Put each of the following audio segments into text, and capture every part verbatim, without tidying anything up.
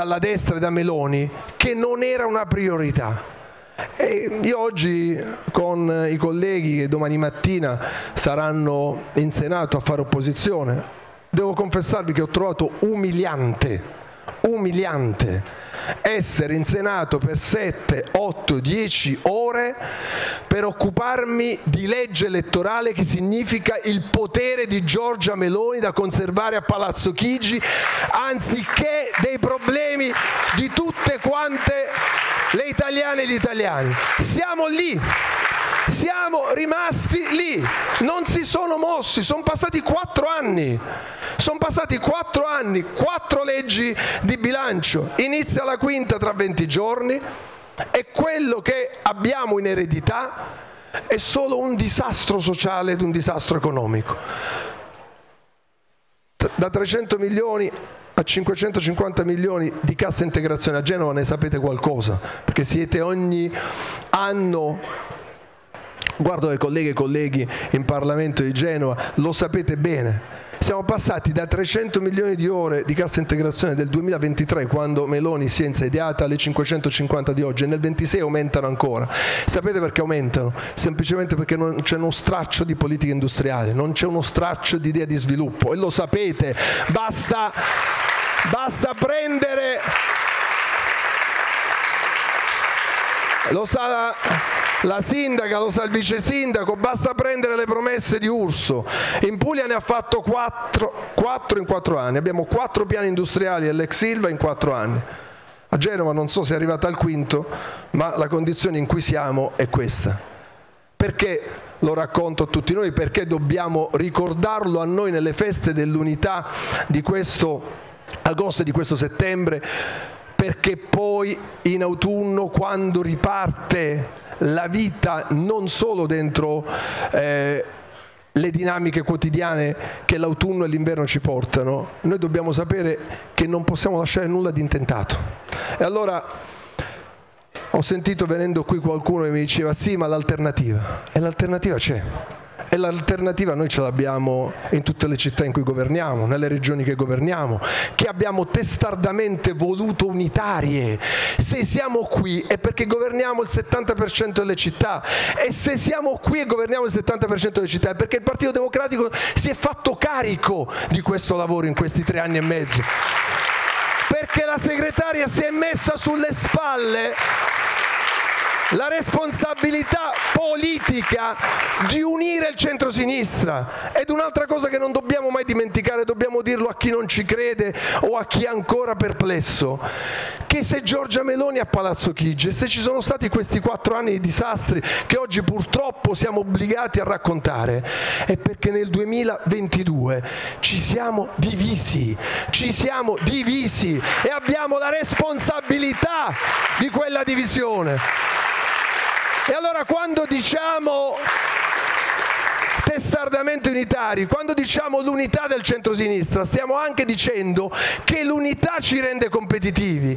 dalla destra e da Meloni che non era una priorità. E io oggi con i colleghi che domani mattina saranno in Senato a fare opposizione, devo confessarvi che ho trovato umiliante, umiliante essere in Senato per sette, otto, dieci ore per occuparmi di legge elettorale, che significa il potere di Giorgia Meloni da conservare a Palazzo Chigi, anziché dei problemi di tutte quante le italiane e gli italiani. Siamo lì, siamo rimasti lì, non si sono mossi, sono passati quattro anni, sono passati quattro anni, quattro leggi di bilancio, inizia la quinta tra venti giorni e quello che abbiamo in eredità è solo un disastro sociale ed un disastro economico. Da trecento milioni a cinquecentocinquanta milioni di cassa integrazione a Genova ne sapete qualcosa, perché siete ogni anno, guardo le colleghe e colleghi in Parlamento di Genova, lo sapete bene. Siamo passati da trecento milioni di ore di cassa integrazione del duemilaventitré, quando Meloni si è insediata, alle cinquecentocinquanta di oggi, e nel ventisei aumentano ancora. Sapete perché aumentano? Semplicemente perché non c'è uno straccio di politica industriale, non c'è uno straccio di idea di sviluppo, e lo sapete. Basta, basta prendere... Lo sa la, la sindaca, lo sa il vice sindaco, basta prendere le promesse di Urso. In Puglia ne ha fatto quattro, quattro in quattro anni, abbiamo quattro piani industriali dell'ex Ilva in quattro anni. A Genova non so se è arrivata al quinto, ma la condizione in cui siamo è questa. Perché lo racconto a tutti noi? Perché dobbiamo ricordarlo a noi nelle feste dell'unità di questo agosto e di questo settembre? Perché poi in autunno, quando riparte la vita non solo dentro eh, le dinamiche quotidiane che l'autunno e l'inverno ci portano, noi dobbiamo sapere che non possiamo lasciare nulla di intentato. E allora ho sentito venendo qui qualcuno che mi diceva sì, ma l'alternativa, e l'alternativa c'è. E l'alternativa noi ce l'abbiamo in tutte le città in cui governiamo, nelle regioni che governiamo, che abbiamo testardamente voluto unitarie. Se siamo qui è perché governiamo il settanta per cento delle città, e se siamo qui e governiamo il settanta per cento delle città è perché il Partito Democratico si è fatto carico di questo lavoro in questi tre anni e mezzo, perché la segretaria si è messa sulle spalle la responsabilità politica di unire il centrosinistra. Ed un'altra cosa che non dobbiamo mai dimenticare, dobbiamo dirlo a chi non ci crede o a chi è ancora perplesso, che se Giorgia Meloni a Palazzo Chigi, e se ci sono stati questi quattro anni di disastri che oggi purtroppo siamo obbligati a raccontare, è perché nel duemilaventidue ci siamo divisi, ci siamo divisi e abbiamo la responsabilità di quella divisione. E allora quando diciamo testardamente unitari, quando diciamo l'unità del centrosinistra, stiamo anche dicendo che l'unità ci rende competitivi,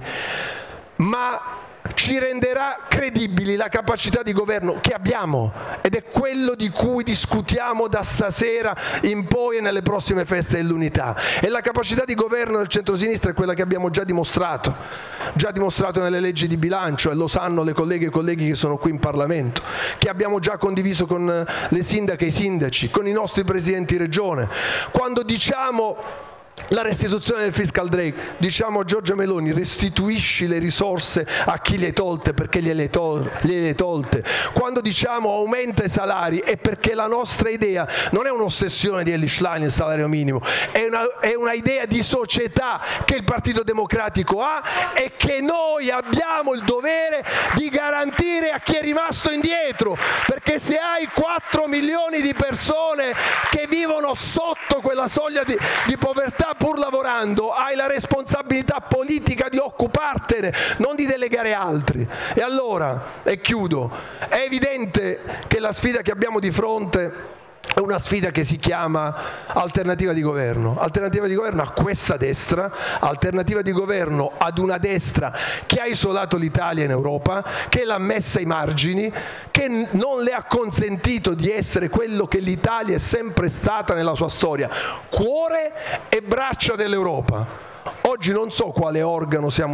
ma ci renderà credibili la capacità di governo che abbiamo, ed è quello di cui discutiamo da stasera in poi e nelle prossime feste dell'unità. E la capacità di governo del centrosinistra è quella che abbiamo già dimostrato, già dimostrato nelle leggi di bilancio, e lo sanno le colleghe e i colleghi che sono qui in Parlamento, che abbiamo già condiviso con le sindache e i sindaci, con i nostri presidenti di regione. Quando diciamo la restituzione del fiscal drag, diciamo a Giorgia Meloni: restituisci le risorse a chi le hai tolte, perché gliele tol- gliele tolte. Quando diciamo aumenta i salari, è perché la nostra idea non è un'ossessione di Elly Schlein, il salario minimo, è una, è una idea di società che il Partito Democratico ha e che noi abbiamo il dovere di garantire a chi è rimasto indietro, perché se hai quattro milioni di persone che vivono sotto quella soglia di, di povertà pur lavorando, hai la responsabilità politica di occupartene, non di delegare altri. E allora, e chiudo, è evidente che la sfida che abbiamo di fronte è una sfida che si chiama alternativa di governo, alternativa di governo a questa destra, alternativa di governo ad una destra che ha isolato l'Italia in Europa, che l'ha messa ai margini, che non le ha consentito di essere quello che l'Italia è sempre stata nella sua storia, cuore e braccia dell'Europa. Oggi non so quale organo siamo